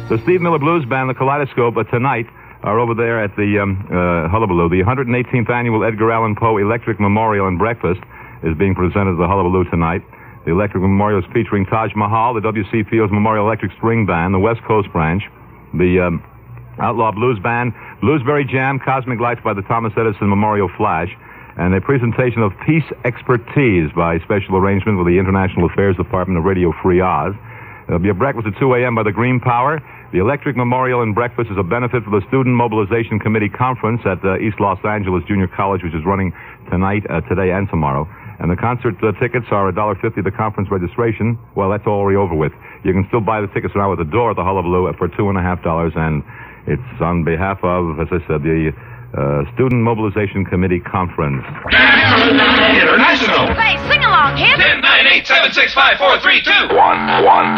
The Steve Miller Blues Band, the Kaleidoscope, tonight are over there at the Hullabaloo. The 118th Annual Edgar Allan Poe Electric Memorial and Breakfast is being presented at the Hullabaloo tonight. The Electric Memorial is featuring Taj Mahal, the W.C. Fields Memorial Electric String Band, the West Coast branch, the Outlaw Blues Band, Bluesberry Jam, Cosmic Lights by the Thomas Edison Memorial Flash, and a presentation of Peace Expertise by special arrangement with the International Affairs Department of Radio Free Oz. There'll be a breakfast at 2 a.m. by the Green Power. The Electric Memorial and Breakfast is a benefit for the Student Mobilization Committee Conference at East Los Angeles Junior College, which is running tonight, today, and tomorrow. And the concert tickets are $1.50. The conference registration, well, that's already over with. You can still buy the tickets now at the door at the Hullabaloo for $2.50, and it's on behalf of, as I said, the Student Mobilization Committee Conference. International! Say, sing along, kid! 10, 9, 8, 7, 6, 5, 4, 3, 2. 1, 1.